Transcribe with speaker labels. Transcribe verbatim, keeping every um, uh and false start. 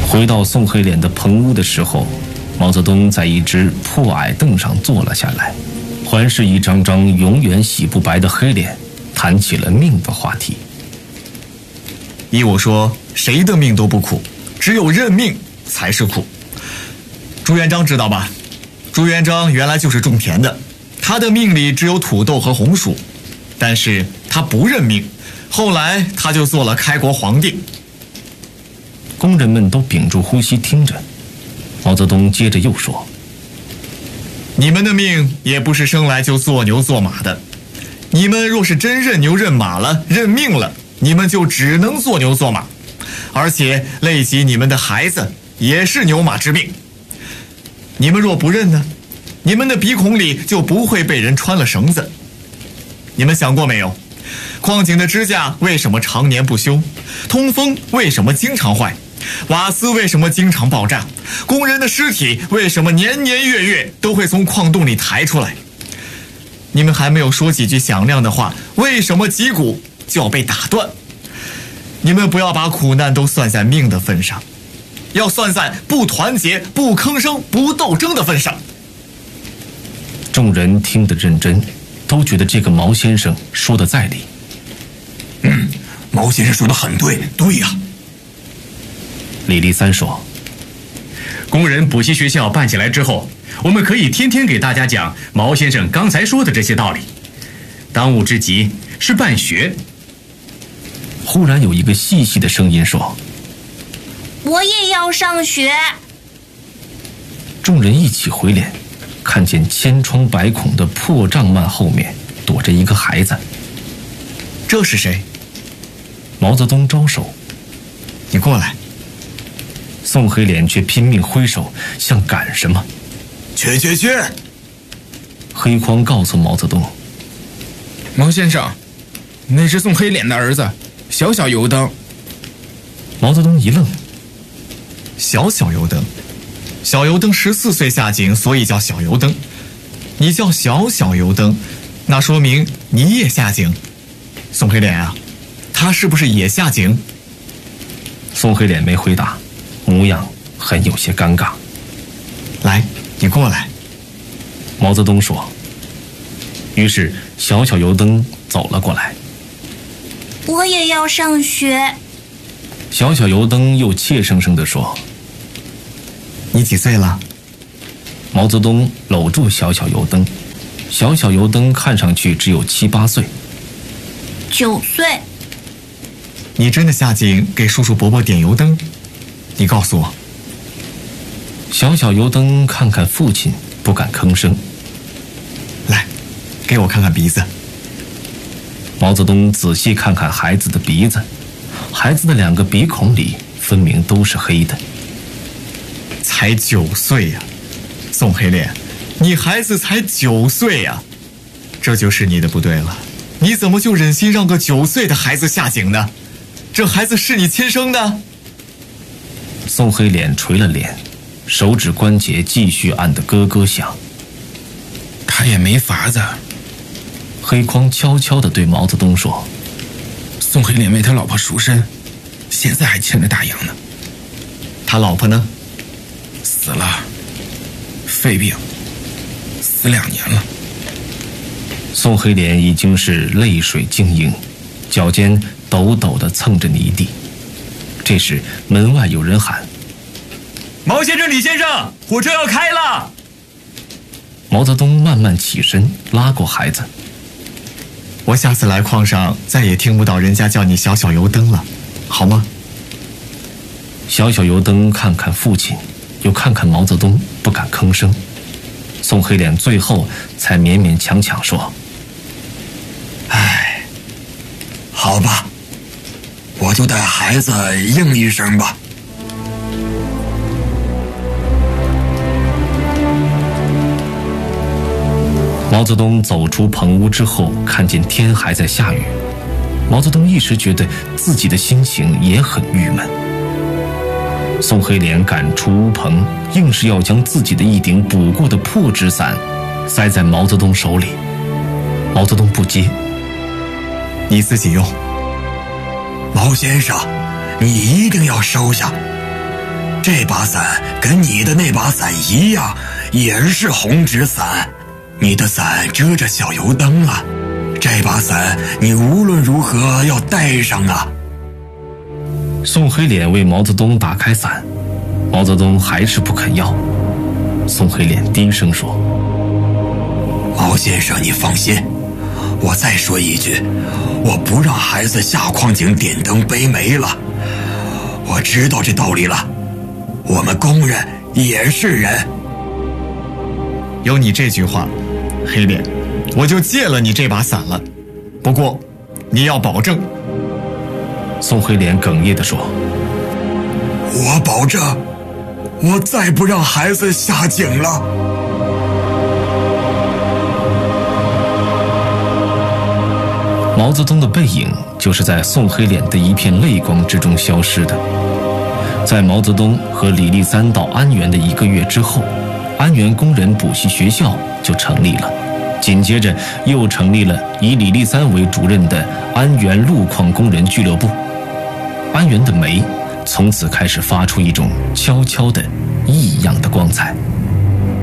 Speaker 1: 回到宋黑脸的棚屋的时候，毛泽东在一只破矮凳上坐了下来，环视一张张永远洗不白的黑脸，谈起了命的话题。
Speaker 2: 依我说，谁的命都不苦，只有认命才是苦。朱元璋知道吧？朱元璋原来就是种田的，他的命里只有土豆和红薯，但是他不认命，后来他就做了开国皇帝。
Speaker 1: 工人们都屏住呼吸听着，毛泽东接着又说：
Speaker 2: 你们的命也不是生来就做牛做马的，你们若是真认牛认马了，认命了，你们就只能做牛做马，而且累及你们的孩子也是牛马之命。你们若不认呢，你们的鼻孔里就不会被人穿了绳子。你们想过没有，矿井的支架为什么常年不修？通风为什么经常坏？瓦斯为什么经常爆炸？工人的尸体为什么年年月月都会从矿洞里抬出来？你们还没有说几句响亮的话，为什么脊骨就要被打断？你们不要把苦难都算在命的份上，要算在不团结、不吭声、不斗争的份上。
Speaker 1: 众人听得认真，都觉得这个毛先生说的在理。
Speaker 3: 嗯，毛先生说的很对，对呀、啊。
Speaker 1: 李立三说：
Speaker 4: 工人补习学校办起来之后，我们可以天天给大家讲毛先生刚才说的这些道理。当务之急是办学。
Speaker 1: 忽然有一个细细的声音说：
Speaker 5: 我也要上学。
Speaker 1: 众人一起回脸，看见千疮百孔的破帐幔后面躲着一个孩子。
Speaker 2: 这是谁？
Speaker 1: 毛泽东招手：
Speaker 2: 你过来。
Speaker 1: 宋黑脸却拼命挥手，像赶什么。
Speaker 3: 去去去！
Speaker 1: 黑匡告诉毛泽东：
Speaker 6: 毛先生，那是宋黑脸的儿子，小小油灯。
Speaker 1: 毛泽东一愣：
Speaker 2: 小小油灯？小油灯十四岁下井，所以叫小油灯。你叫小小油灯，那说明你也下井。宋黑脸啊，他是不是也下井？
Speaker 1: 宋黑脸没回答，模样很有些尴尬。
Speaker 2: 来，你过来。
Speaker 1: 毛泽东说。于是小小油灯走了过来。
Speaker 5: 我也要上学。
Speaker 1: 小小油灯又怯生生地说：
Speaker 2: 你几岁了？
Speaker 1: 毛泽东搂住小小油灯，小小油灯看上去只有七八岁。
Speaker 5: 九岁。
Speaker 2: 你真的下井给叔叔伯伯点油灯？你告诉我。
Speaker 1: 小小油灯看看父亲，不敢吭声。
Speaker 2: 来，给我看看鼻子。
Speaker 1: 毛泽东仔细看看孩子的鼻子，孩子的两个鼻孔里分明都是黑的。
Speaker 2: 才九岁呀、啊，宋黑脸，你孩子才九岁呀、啊，这就是你的不对了。你怎么就忍心让个九岁的孩子下井呢？这孩子是你亲生的？
Speaker 1: 宋黑脸垂了脸，手指关节继续按得咯咯响。
Speaker 6: 他也没法子。
Speaker 1: 黑匡悄悄地对毛泽东说：
Speaker 6: 宋黑脸为他老婆赎身，现在还欠着大洋呢。
Speaker 2: 他老婆呢？
Speaker 6: 死了，肺病，死两年了。
Speaker 1: 宋黑脸已经是泪水晶莹，脚尖抖抖地蹭着泥地。这时门外有人喊：
Speaker 2: 毛先生，李先生，火车要开了。
Speaker 1: 毛泽东慢慢起身，拉过孩子：
Speaker 2: 我下次来矿上再也听不到人家叫你小小油灯了，好吗？
Speaker 1: 小小油灯看看父亲，又看看毛泽东，不敢吭声。宋黑脸最后才勉勉强强说：
Speaker 3: 唉，好吧，我就带孩子应一声吧。
Speaker 1: 毛泽东走出棚屋之后，看见天还在下雨。毛泽东一时觉得自己的心情也很郁闷。宋黑脸赶出屋棚，硬是要将自己的一顶补过的破纸伞塞在毛泽东手里。毛泽东不接：
Speaker 2: 你自己用。
Speaker 3: 毛先生，你一定要收下。 这把伞跟你的那把伞一样，也是红纸伞。你的伞遮着小油灯啊，这把伞你无论如何要带上啊。
Speaker 1: 宋黑脸为毛泽东打开伞，毛泽东还是不肯要。宋黑脸低声说：“
Speaker 3: 毛先生，你放心，我再说一句，我不让孩子下矿井点灯背煤了。我知道这道理了，我们工人也是人。
Speaker 2: 有你这句话，黑脸，我就借了你这把伞了。不过，你要保证。”
Speaker 1: 宋黑脸哽咽地说：“
Speaker 3: 我保证，我再不让孩子下井了。”
Speaker 1: 毛泽东的背影就是在宋黑脸的一片泪光之中消失的。在毛泽东和李立三到安源的一个月之后，安源工人补习学校就成立了，紧接着又成立了以李立三为主任的安源路矿工人俱乐部。安源的煤从此开始发出一种悄悄的异样的光彩。